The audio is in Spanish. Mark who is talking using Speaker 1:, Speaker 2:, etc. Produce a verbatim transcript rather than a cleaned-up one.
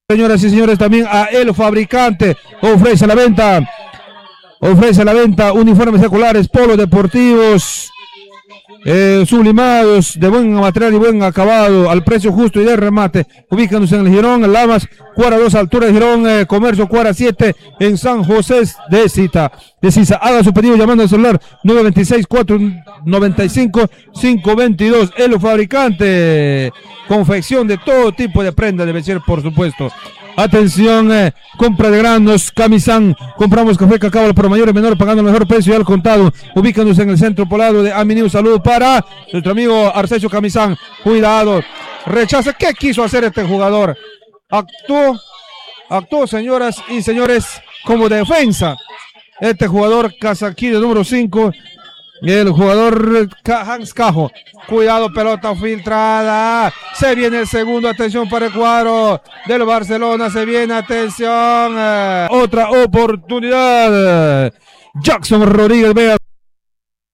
Speaker 1: Señoras y señores, también a El Fabricante ofrece la venta, ofrece la venta uniformes escolares, polos deportivos, eh, sublimados, de buen material y buen acabado, al precio justo y de remate, ubícanos en el Girón, en Lamas, Cuara dos, altura de Girón, eh, Comercio Cuara siete, en San José de Cita, de Sisa. Haga su pedido llamando al celular nueve dos seis, cuatro nueve cinco, cinco dos dos. El Fabricante, confección de todo tipo de prendas de vestir, por supuesto. Atención, eh, compra de granos, Camisán, compramos café, cacao por mayores, menores, pagando el mejor precio y al contado. Ubícanos en el centro poblado de Aminio. Saludo para nuestro amigo Arcesio Camisán. Cuidado, rechaza. ¿Qué quiso hacer este jugador? Actuó, actuó, señoras y señores, como defensa. Este jugador casaquí de número cinco, el jugador Hans Cajo. Cuidado, pelota filtrada. Se viene el segundo. Atención para el cuadro del Barcelona. Se viene, atención. Eh, otra oportunidad. Jackson Rodríguez, vea.